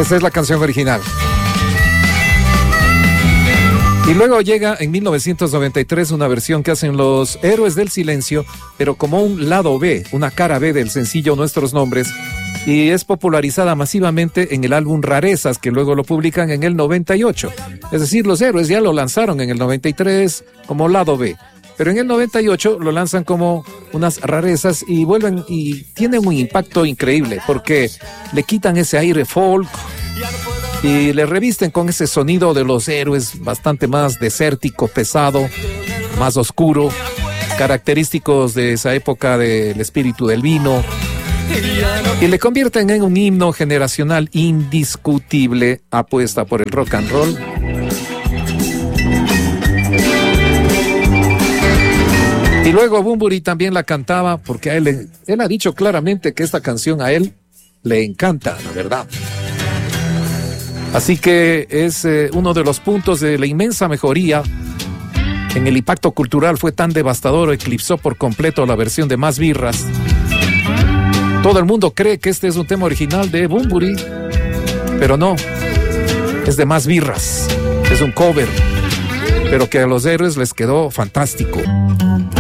Esa es la canción original. Y luego llega en 1993 una versión que hacen los Héroes del Silencio, pero como un lado B, una cara B del sencillo Nuestros Nombres, y es popularizada masivamente en el álbum Rarezas, que luego lo publican en el 98. Es decir, los Héroes ya lo lanzaron en el 93 como lado B, pero en el 98 lo lanzan como unas rarezas y vuelven y tienen un impacto increíble porque le quitan ese aire folk y le revisten con ese sonido de los Héroes bastante más desértico, pesado, más oscuro, característicos de esa época del espíritu del vino, y le convierten en un himno generacional indiscutible, apuesta por el rock and roll. Y luego Bunbury también la cantaba porque a él ha dicho claramente que esta canción a él le encanta, la verdad. Así que es uno de los puntos de la inmensa mejoría en el impacto cultural. Fue tan devastador, eclipsó por completo la versión de Más Birras. Todo el mundo cree que este es un tema original de Bunbury, pero no, es de Más Birras, es un cover, pero que a los Héroes les quedó fantástico.